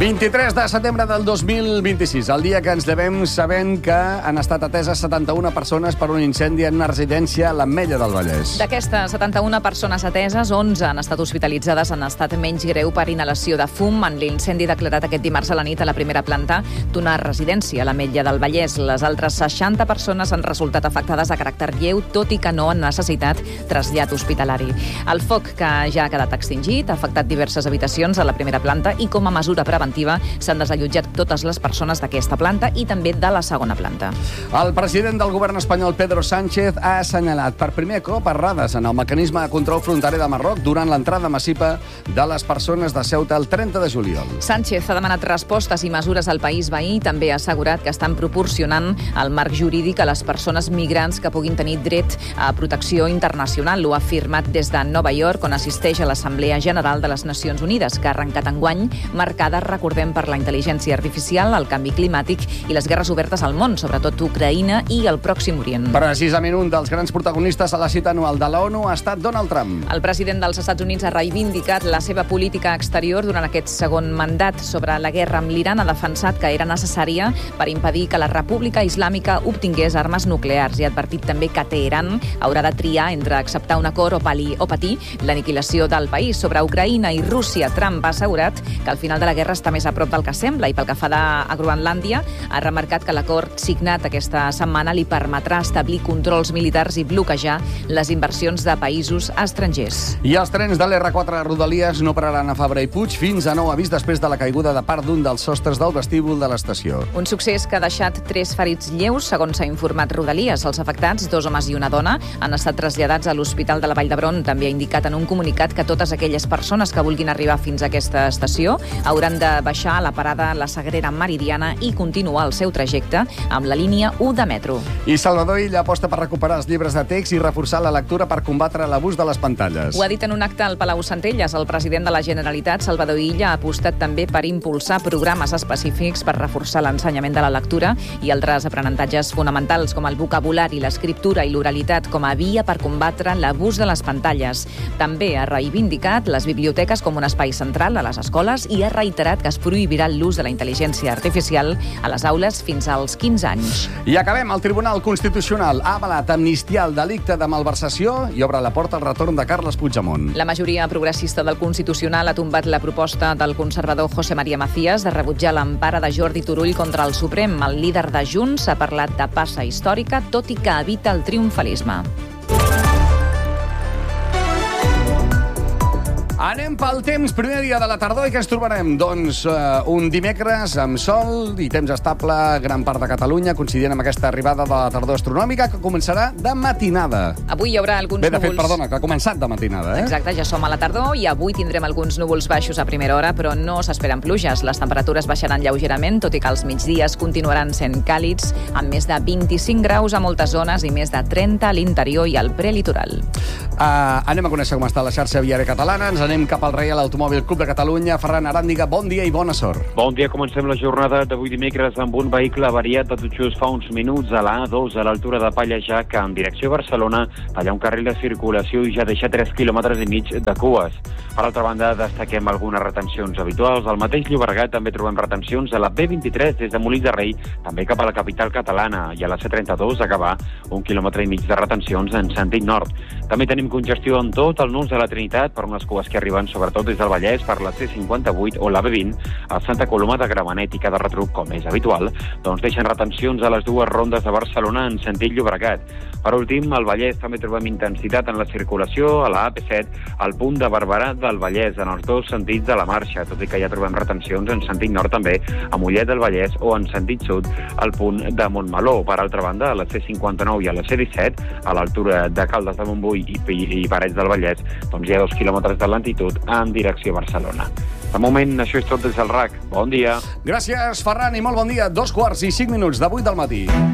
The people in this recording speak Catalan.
23 de setembre del 2026, el dia que ens llevem sabent que han estat ateses 71 persones per un incendi en una residència a l'Ametlla del Vallès. D'aquestes 71 persones ateses, 11 han estat hospitalitzades en estat menys greu per inhalació de fum en l'incendi declarat aquest dimarts a la nit a la primera planta d'una residència a l'Ametlla del Vallès. Les altres 60 persones han resultat afectades de caràcter lleu, tot i que no han necessitat trasllat hospitalari. El foc, que ja ha quedat extingit, ha afectat diverses habitacions a la primera planta i, com a mesura preventiva, s'han desallotjat totes les persones d'aquesta planta i també de la segona planta. El president del govern espanyol, Pedro Sánchez, ha assenyalat per primer cop errades en el mecanisme de control fronterer de Marroc durant l'entrada massiva de les persones de Ceuta el 30 de juliol. Sánchez ha demanat respostes i mesures al país veí i també ha assegurat que estan proporcionant el marc jurídic a les persones migrants que puguin tenir dret a protecció internacional. Ho ha afirmat des de Nova York, on assisteix a l'Assemblea General de les Nacions Unides, que ha arrencat enguany, marcada, recordem, per la intel·ligència artificial, el canvi climàtic i les guerres obertes al món, sobretot Ucraïna i el Pròxim Orient. Precisament un dels grans protagonistes a la cita anual de l'ONU ha estat Donald Trump. El president dels Estats Units ha reivindicat la seva política exterior durant aquest segon mandat. Sobre la guerra amb l'Iran, ha defensat que era necessària per impedir que la República Islàmica obtingués armes nuclears i ha advertit també que Teheran haurà de triar entre acceptar un acord o patir l'aniquilació del país. Sobre Ucraïna i Rússia, Trump ha assegurat que al final de la guerra està més a prop del que sembla i pel que fa a Groenlàndia ha remarcat que l'acord signat aquesta setmana li permetrà establir controls militars i bloquejar les inversions de països estrangers. I els trens de l'R4 a Rodalies no pararan a Fabra i Puig fins a nou avís després de la caiguda de part d'un dels sostres del vestíbul de l'estació. Un succés que ha deixat 3 ferits lleus, segons s'ha informat Rodalies. Els afectats, 2 homes i una dona, han estat traslladats a l'Hospital de la Vall d'Hebron. També ha indicat en un comunicat que totes aquelles persones que vulguin arribar fins a aquesta estació hauran de baixar a la parada La Sagrera Meridiana i continuar el seu trajecte amb la línia 1 de metro. I Salvador Illa aposta per recuperar els llibres de text i reforçar la lectura per combatre l'abús de les pantalles. Ho ha dit en un acte al Palau Centelles. El president de la Generalitat, Salvador Illa, ha apostat també per impulsar programes específics per reforçar l'ensenyament de la lectura i altres aprenentatges fonamentals com el vocabulari, l'escriptura i l'oralitat com a via per combatre l'abús de les pantalles. També ha reivindicat les biblioteques com un espai central a les escoles i ha reiterat que es prohibirà l'ús de la intel·ligència artificial a les aules fins als 15 anys. I acabem. El Tribunal Constitucional ha avalat amnistiar el delicte de malversació i obre la porta al retorn de Carles Puigdemont. La majoria progressista del Constitucional ha tombat la proposta del conservador José María Macías de rebutjar l'empara de Jordi Turull contra el Suprem. El líder de Junts ha parlat de passa històrica, tot i que evita el triomfalisme. Anem pel temps, primer dia de la tardor, i què ens trobarem? Doncs un dimecres amb sol i temps estable a gran part de Catalunya, coincidint amb aquesta arribada de la tardor astronòmica, que començarà de matinada. Avui hi haurà alguns núvols... De fet, perdona, que ha començat de matinada, eh? Exacte, ja som a la tardor i avui tindrem alguns núvols baixos a primera hora, però no s'esperen pluges. Les temperatures baixaran lleugerament, tot i que els migdies continuaran sent càlids, amb més de 25 graus a moltes zones i més de 30 a l'interior i al prelitoral. Anem a conèixer com està la xarxa viària catalana. Ens anem cap al Reial Automòbil Club de Catalunya. Ferran Aràndiga, bon dia i bona sort. Bon dia, comencem la jornada d'avui dimecres amb un vehicle avariat de tot just fa uns minuts a la A2 a l'altura de Pallejà, que en direcció a Barcelona talla un carril de circulació i ja deixa 3,5 quilòmetres de cues. Per altra banda, destaquem algunes retencions habituals. Al mateix Llobregat també trobem retencions a la B23 des de Molins de Rei, també cap a la capital catalana, i a la C32 acabar 1,5 quilòmetres de retencions en sentit nord. També tenim congestió en tot el nus de la Trinitat per unes cues que arriben sobretot des del Vallès per la C58 o la B20 a Santa Coloma de Gramenet i que de retruc, com és habitual, doncs deixen retencions a les dues rondes de Barcelona en sentit Llobregat. Per últim, al Vallès també trobem intensitat en la circulació a la AP7 al punt de Barberà del Vallès en els dos sentits de la marxa, tot i que ja trobem retencions en sentit nord també a Mollet del Vallès o en sentit sud al punt de Montmeló. Per altra banda, a la C59 i a la C17 a l'altura de Caldes de Montbui i Parets del Vallès, doncs hi ha 2 quilòmetres de lentitud en direcció a Barcelona. De moment, això és tot des del RAC. Bon dia. Gràcies, Ferran, i molt bon dia. 2:05 de 8 del matí.